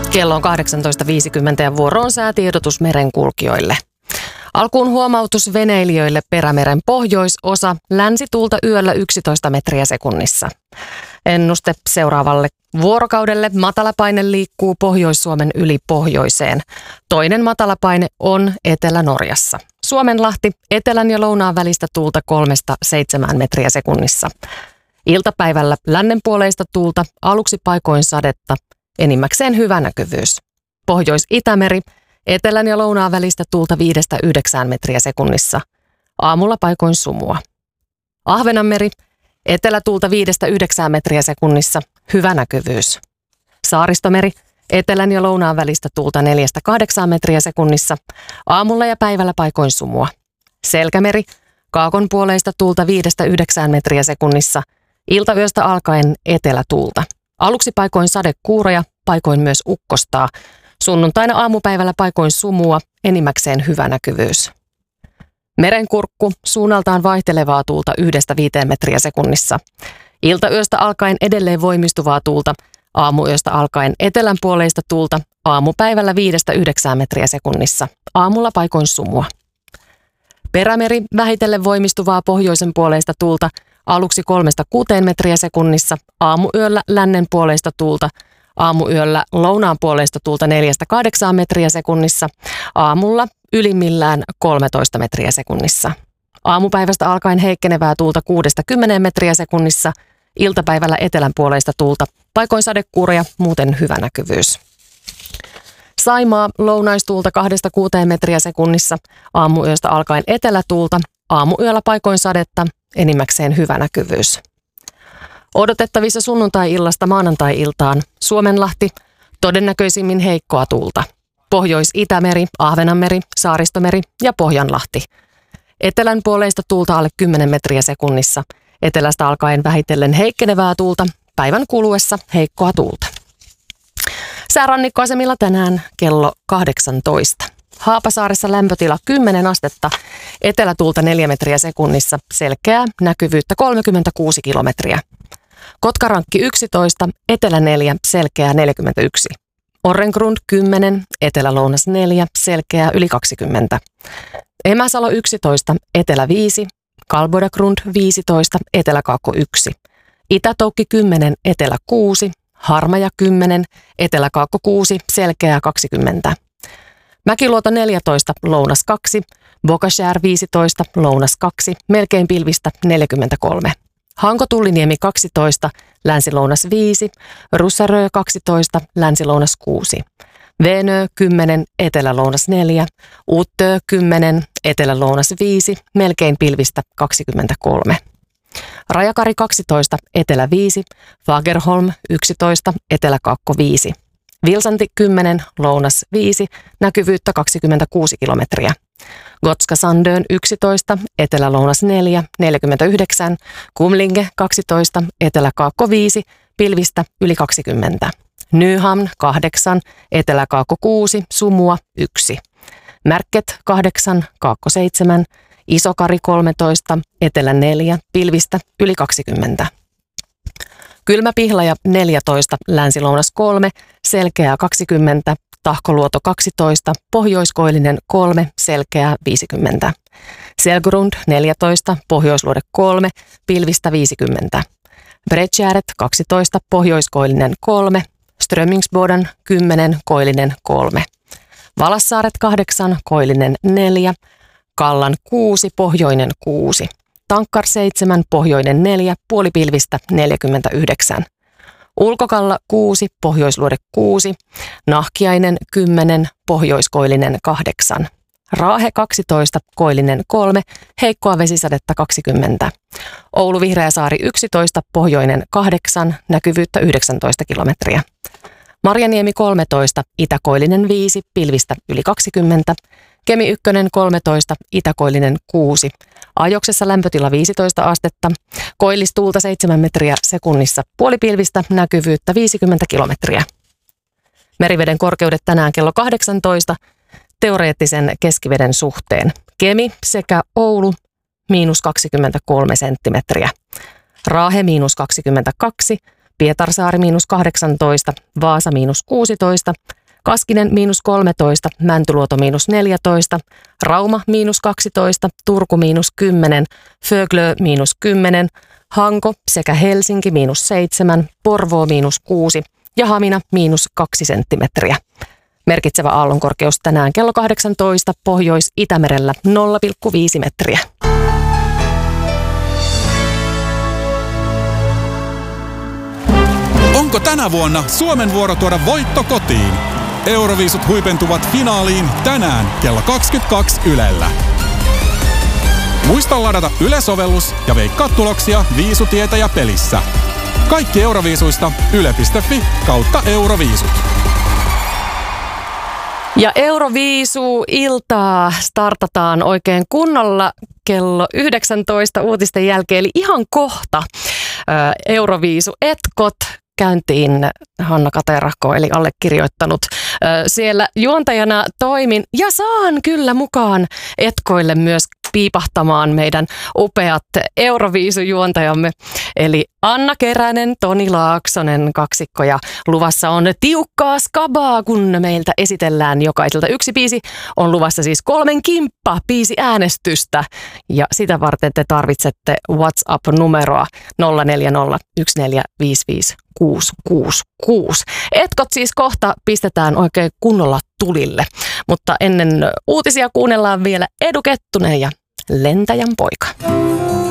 Kello on 18.50 ja vuoro on säätiedotus merenkulkijoille. Alkuun huomautus veneilijöille Perämeren pohjoisosa, länsituulta yöllä 11 metriä sekunnissa. Ennuste seuraavalle vuorokaudelle: matalapaine liikkuu Pohjois-Suomen yli pohjoiseen. Toinen matalapaine on Etelä-Norjassa. Suomenlahti etelän ja lounaan välistä tuulta 3-7 metriä sekunnissa. Iltapäivällä lännenpuoleista tuulta, aluksi paikoin sadetta, enimmäkseen hyvä näkyvyys. Pohjois-Itämeri etelän ja lounaan välistä tuulta 5-9 metriä sekunnissa. Aamulla paikoin sumua. Ahvenanmeri etelätuulta 5-9 metriä sekunnissa, hyvä näkyvyys. Saaristomeri etelän ja lounaan välistä tuulta 4-8 metriä sekunnissa. Aamulla ja päivällä paikoin sumua. Selkämeri kaakonpuoleista tuulta 5-9 metriä sekunnissa. Iltayöstä alkaen etelätuulta. Aluksi paikoin sadekuuroja, paikoin myös ukkostaa. Sunnuntaina aamupäivällä paikoin sumua, enimmäkseen hyvä näkyvyys. Merenkurkku suunnaltaan vaihtelevaa tuulta 1-5 metriä sekunnissa. Iltayöstä alkaen edelleen voimistuvaa tuulta. Aamuyöstä alkaen etelänpuoleista tuulta. Aamupäivällä 5-9 metriä sekunnissa. Aamulla paikoin sumua. Perämeri vähitellen voimistuvaa pohjoisen puoleista tuulta. Aluksi 3-6 metriä sekunnissa. Aamuyöllä lännen puoleista tuulta. Aamuyöllä lounaan puoleista tuulta 4-8 metriä sekunnissa. Aamulla ylimmillään 13 metriä sekunnissa. Aamupäivästä alkaen heikkenevää tuulta 6-10 metriä sekunnissa. Iltapäivällä etelän puoleista tuulta. Paikoin sadekuuroja, muuten hyvä näkyvyys. Saimaa lounaistuulta 2-6 metriä sekunnissa. Aamuyöstä alkaen etelätuulta. Aamuyöllä paikoin sadetta, enimmäkseen hyvä näkyvyys. Odotettavissa sunnuntai-illasta maanantai-iltaan Suomenlahti, todennäköisimmin heikkoa tuulta. Pohjois-Itämeri, Ahvenanmeri, Saaristomeri ja Pohjanlahti. Etelän puoleista tuulta alle 10 metriä sekunnissa. Etelästä alkaen vähitellen heikkenevää tuulta, päivän kuluessa heikkoa tuulta. Säärannikkoasemilla tänään kello 18. Haapasaaressa lämpötila 10 astetta, etelätuulta 4 metriä sekunnissa, selkeää näkyvyyttä 36 kilometriä. Kotkarankki 11, etelä 4, selkeää 41. Orrengrund 10, etelä-lounas 4, selkeää yli 20. Emäsalo 11, etelä 5, Kalbodagrund 15, etelä-kaakko 1. Itätoukki 10, etelä 6, Harmaja 10, etelä-kaakko 6, selkeää 20. Mäkiluoto 14, lounas 2, Bokashär 15, lounas 2, melkein pilvistä 43. Hanko-Tulliniemi 12, länsi-lounas 5, Russarö 12, länsi-lounas 6. Veenö 10, etelä-lounas 4, Uttö 10, etelä-lounas 5, melkein pilvistä 23. Rajakari 12, etelä 5, Fagerholm 11, etelä-kaakko 5. Vilsanti 10, lounas 5, näkyvyyttä 26 kilometriä. Gotska Sandön 11, etelä-lounas 4, 49. Kumlinge 12, etelä-kaakko 5, pilvistä yli 20. Nyhamn 8, etelä-kaakko 6, sumua 1. Märket 8, kaakko 7, Isokari 13, etelä 4, pilvistä yli 20. Kylmä-Pihlaja 14, länsi-lounas 3, selkeää 20, Tahkoluoto 12, pohjoiskoillinen 3, selkeää 50. Selgrund 14, pohjoisluode 3, pilvistä 50. Bredgäret 12, pohjoiskoillinen 3, Strömingsboden 10, koillinen 3. Valassaaret 8, koillinen 4, Kallan 6, pohjoinen 6. Tankkar 7, pohjoinen 4, puolipilvistä 49. Ulkokalla 6, pohjoisluode 6, Nahkiainen 10, pohjoiskoillinen 8. Raahe 12, koillinen 3, heikkoa vesisadetta 20. Oulu Vihreäsaari 11, pohjoinen 8, näkyvyyttä 19 kilometriä. Marjaniemi 13, itäkoillinen 5, pilvistä yli 20. Kemi 1 13, itäkoillinen 6. Ajoksessa lämpötila 15 astetta. Koillistuulta 7 metriä sekunnissa. Puolipilvistä näkyvyyttä 50 kilometriä. Meriveden korkeudet tänään kello 18 teoreettisen keskiveden suhteen. Kemi sekä Oulu -23 senttimetriä. Raahe -22, Pietarsaari -18, Vaasa -16, Kaskinen -13, Mäntyluoto -14, Rauma -12, Turku -10, Föglö -10, Hanko sekä Helsinki -7, Porvoo -6 ja Hamina -2 senttimetriä. Merkitsevä aallonkorkeus tänään kello 18 Pohjois-Itämerellä 0,5 metriä. Onko tänä vuonna Suomen vuoro tuoda voitto kotiin? Euroviisut huipentuvat finaaliin tänään kello 22 Ylellä. Muista ladata Yle-sovellus ja veikkaa tuloksia Viisutietäjä pelissä. Kaikki Euroviisuista yle.fi/Euroviisut. Ja Euroviisu-iltaa startataan oikein kunnolla kello 19 uutisten jälkeen, eli ihan kohta Euroviisu-etkot käyntiin. Hanna Katerahko eli allekirjoittanut. Siellä juontajana toimin ja saan kyllä mukaan etkoille myös piipahtamaan meidän upeat Euroviisujuontajamme, eli Anna Keränen, Toni Laaksonen kaksikko, ja luvassa on tiukkaa skabaa, kun meiltä esitellään jokaiselta yksi biisi. On luvassa siis 3 biisiäänestystä, ja sitä varten te tarvitsette WhatsApp-numeroa 0401455666. Etkot siis kohta pistetään oikein kunnolla tulille, mutta ennen uutisia kuunnellaan vielä Edu Kettunen ja Lentäjän poika.